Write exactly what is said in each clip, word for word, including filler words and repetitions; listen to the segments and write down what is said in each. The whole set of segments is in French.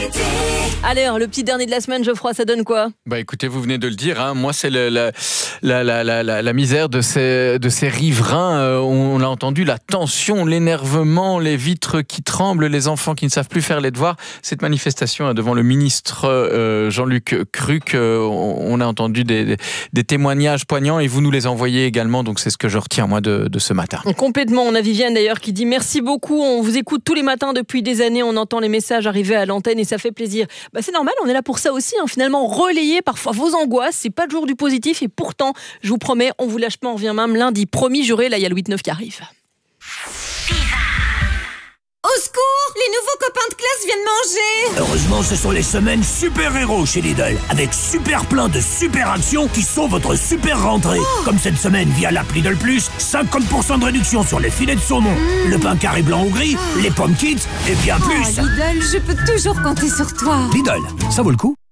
Allez, le petit dernier de la semaine, Geoffroy, ça donne quoi? Bah écoutez, vous venez de le dire, hein, moi c'est le, la, la, la, la, la, la misère de ces, de ces riverains. Euh, on l'a entendu, la tension, l'énervement, les vitres qui tremblent, les enfants qui ne savent plus faire les devoirs. Cette manifestation hein, devant le ministre euh, Jean-Luc Cruc, euh, on, on a entendu des, des, des témoignages poignants et vous nous les envoyez également, donc c'est ce que je retiens moi de, de ce matin. Complètement, on a Viviane d'ailleurs qui dit merci beaucoup, on vous écoute tous les matins depuis des années, on entend les messages arriver à l'antenne et ça fait plaisir. Bah, c'est normal, on est là pour ça aussi, hein, finalement, relayer parfois vos angoisses, c'est pas toujours du positif et pourtant, je vous promets, on vous lâche pas, on revient même lundi, promis, juré, là il y a le huit neuf qui arrive. Au secours, les nouveaux copains de classe viennent manger. Heureusement, ce sont les semaines super-héros chez Lidl, avec super plein de super actions qui sont votre super rentrée. Oh. Comme cette semaine via l'app Lidl Plus, cinquante pour cent de réduction sur les filets de saumon, mmh. le pain carré blanc ou gris, oh. les pommes kids et bien oh, plus. Lidl, je peux toujours compter sur toi. Lidl, ça vaut le coup.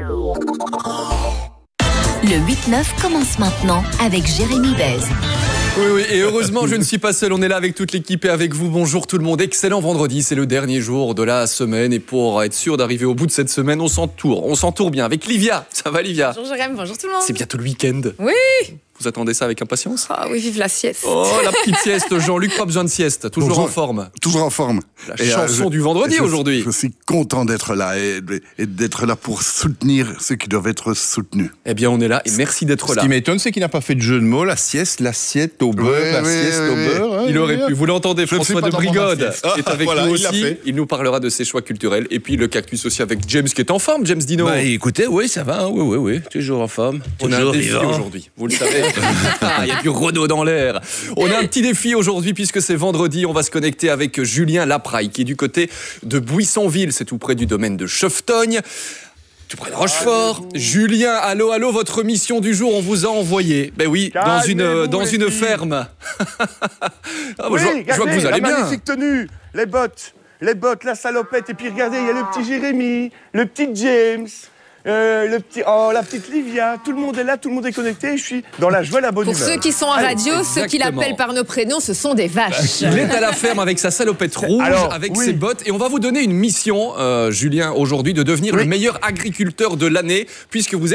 Le huit neuf commence maintenant avec Jérémy Bez. Oui, oui, et heureusement, je ne suis pas seul. On est là avec toute l'équipe et avec vous. Bonjour tout le monde. Excellent vendredi. C'est le dernier jour de la semaine. Et pour être sûr d'arriver au bout de cette semaine, on s'entoure. On s'entoure bien avec Livia. Ça va, Livia? Bonjour, Jérémy. Bonjour tout le monde. C'est bientôt le week-end. Oui. Vous attendez ça avec impatience? Ah oui, vive la sieste. Oh, la petite sieste. Jean-Luc, pas besoin de sieste. Toujours Bonjour. en forme. Toujours en forme. La et chanson euh, je, du vendredi je, aujourd'hui. Je suis content d'être là et, et d'être là pour soutenir ceux qui doivent être soutenus. Eh bien, on est là et merci d'être Ce là. Ce qui m'étonne, c'est qu'il n'a pas fait de jeu de mots. La sieste, l'assiette au beurre, oui, la oui, sieste oui, au beurre. Ouais, il aurait oui, pu. Vous l'entendez, François de Brigode ah, est avec voilà, nous il aussi. Il nous parlera de ses choix culturels. Et puis le cactus aussi avec James qui est en forme. James Dino. Bah, écoutez, oui, ça va. Hein, oui, oui, oui. Toujours en forme. On toujours a un défi vivant. aujourd'hui. Vous le savez. Il y a du Renault dans l'air. On a un petit défi aujourd'hui puisque c'est vendredi. On va se connecter avec Julien Lapraille qui est du côté de Buissonville. C'est tout près du domaine de Cheftogne. Tout près de Rochefort. Allez, Julien, allô, allô, votre mission du jour, on vous a envoyé. Ben oui, dans une, dans une ferme. ah, oui, je, regardez, je vois que vous allez la bien. Magnifique tenue, les bottes, les bottes, la salopette. Et puis regardez, il y a le petit Jérémy, le petit James. Euh, le petit, oh, la petite Livia, tout le monde est là, tout le monde est connecté, je suis dans la joie, la bonne Pour humeur. Pour ceux qui sont en radio, Allez, ceux qui l'appellent par nos prénoms, ce sont des vaches. Il est à la ferme avec sa salopette rouge, Alors, avec oui. ses bottes, et on va vous donner une mission, euh, Julien, aujourd'hui, de devenir oui. le meilleur agriculteur de l'année, puisque vous êtes